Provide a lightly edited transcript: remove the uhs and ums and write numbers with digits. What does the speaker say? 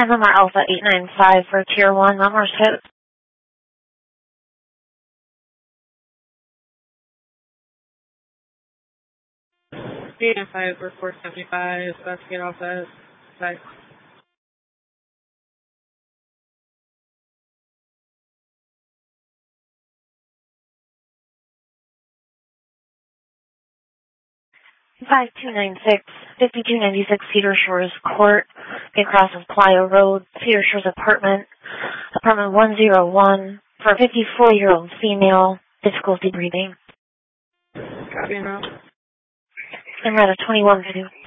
Number Alpha 895 for Tier 1, numbers hit. Data 5 for 475, about to get off that site. Five two nine six 5296 Cedar Shores Court, across of Playa Road, Cedar Shores apartment 101, for a 54-year-old female, difficulty breathing. Copy now. I'm at a 21 video.